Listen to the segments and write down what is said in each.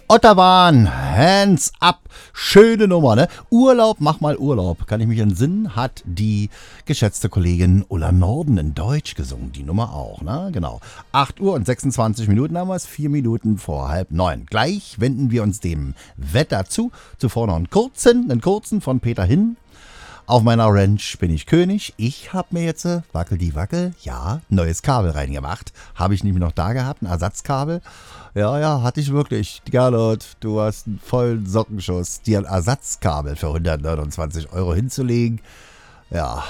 Ottawan, Hands Up, schöne Nummer, ne? Urlaub, mach mal Urlaub, kann ich mich entsinnen, hat die geschätzte Kollegin Ulla Norden in Deutsch gesungen, die Nummer auch, ne? Genau. 8 Uhr und 26 Minuten haben wir es, 4 Minuten vor 8:30. Gleich wenden wir uns dem Wetter zu, zuvor noch einen kurzen von Peter Hin. Auf meiner Ranch bin ich König. Ich habe mir jetzt, wackel die Wackel, ja, neues Kabel reingemacht. Habe ich nämlich noch da gehabt, ein Ersatzkabel. Ja, hatte ich wirklich. Gerlot, du hast einen vollen Sockenschuss. Dir ein Ersatzkabel für 129 Euro hinzulegen. Ja.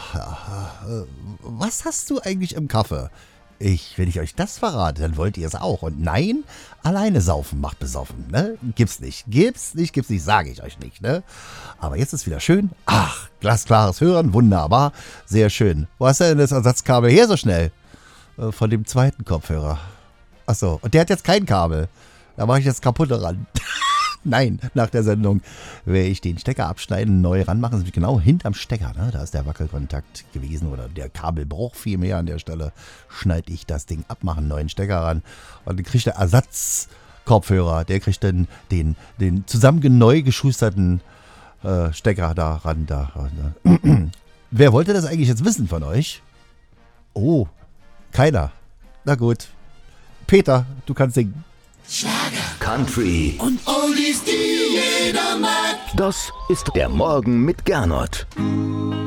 Was hast du eigentlich im Kaffee? Wenn ich euch das verrate, dann wollt ihr es auch. Und nein, alleine saufen macht besoffen, ne? Gibt's nicht, sage ich euch nicht, ne? Aber jetzt ist wieder schön. Ach, glasklares Hören, wunderbar, sehr schön. Wo hast du denn das Ersatzkabel her so schnell? Von dem zweiten Kopfhörer. Achso, und der hat jetzt kein Kabel. Da mache ich jetzt kaputt ran. Nein, nach der Sendung werde ich den Stecker abschneiden, neu ranmachen. Das ist genau hinterm Stecker, ne? Da ist der Wackelkontakt gewesen oder der Kabelbruch vielmehr an der Stelle. Schneide ich das Ding ab, mache einen neuen Stecker ran und dann kriegt der Ersatzkopfhörer, der kriegt dann den neu geschusterten Stecker da ran. Wer wollte das eigentlich jetzt wissen von euch? Oh, keiner. Na gut. Peter, du kannst singen. Schlager, Country und Oldies, die jeder mag. Das ist der Morgen mit Gernot.